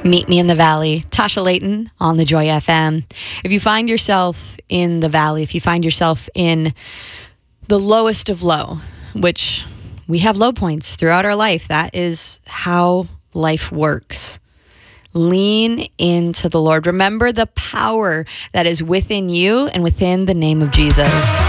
Meet Me in the Valley, Tasha Layton on the Joy FM. If you find yourself in the valley, if you find yourself in the lowest of low, which we have low points throughout our life, that is how life works. Lean into the Lord. Remember the power that is within you and within the name of Jesus.